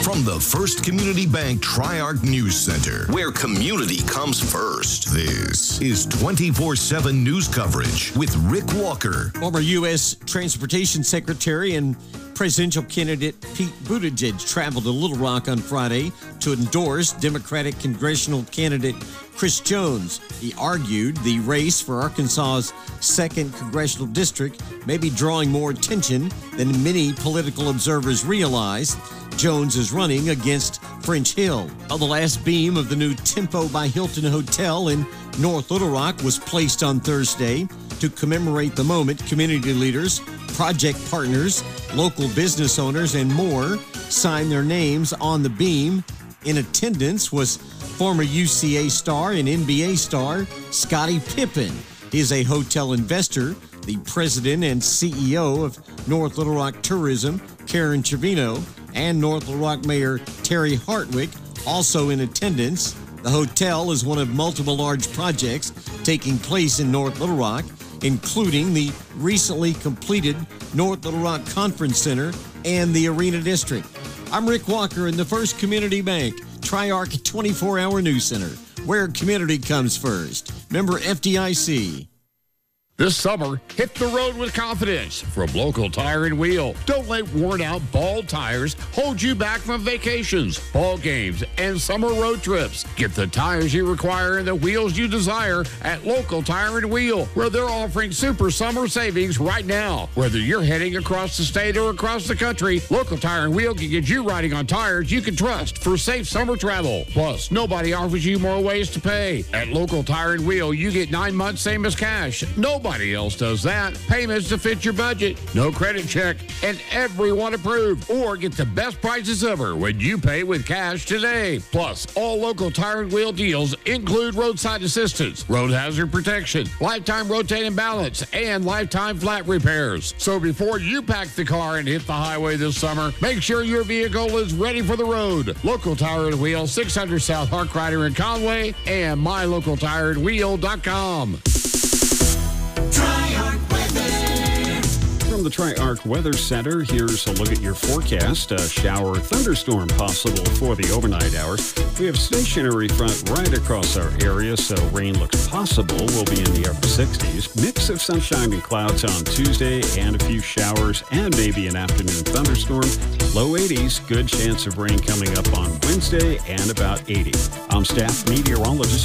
From the First Community Bank Tri-Arc News Center, where community comes first. This is 24/7 news coverage with Rick Walker. Former U.S. Transportation Secretary and presidential candidate Pete Buttigieg traveled to Little Rock on Friday to endorse Democratic congressional candidate Chris Jones. He argued the race for Arkansas's 2nd congressional district may be drawing more attention than many political observers realize. Jones is running against French Hill. The last beam of the new Tempo by Hilton Hotel in North Little Rock was placed on Thursday. To commemorate the moment, community leaders, project partners, local business owners, and more signed their names on the beam. In attendance was former UCA star and NBA star Scottie Pippen. He is a hotel investor, the president and CEO of North Little Rock Tourism, Karen Trevino, and North Little Rock Mayor Terry Hartwick, also in attendance. The hotel is one of multiple large projects taking place in North Little Rock, including the recently completed North Little Rock Conference Center and the Arena District. I'm Rick Walker in the First Community Bank Tri-Arc 24-hour news center, where community comes first. Member FDIC. This summer, hit the road with confidence from Local Tire and Wheel. Don't let worn-out, bald tires hold you back from vacations, ball games, and summer road trips. Get the tires you require and the wheels you desire at Local Tire and Wheel, where they're offering super summer savings right now. Whether you're heading across the state or across the country, Local Tire and Wheel can get you riding on tires you can trust for safe summer travel. Plus, nobody offers you more ways to pay. At Local Tire and Wheel, you get 9 months same as cash. Nobody else does that. Payments to fit your budget, no credit check, and everyone approved. Or get the best prices ever when you pay with cash today. Plus, all Local Tire and Wheel deals include roadside assistance, road hazard protection, lifetime rotating balance, and lifetime flat repairs. So before you pack the car and hit the highway this summer, make sure your vehicle is ready for the road. Local Tire and Wheel, 600 South Harkrider in Conway, and mylocaltireandwheel.com. From the Tri-Arc Weather Center, here's a look at your forecast. A shower thunderstorm possible for the overnight hours. We have stationary front right across our area, so rain looks possible. We'll be in the upper 60s. Mix of sunshine and clouds on Tuesday and a few showers and maybe an afternoon thunderstorm. Low 80s, good chance of rain coming up on Wednesday and about 80. I'm staff meteorologist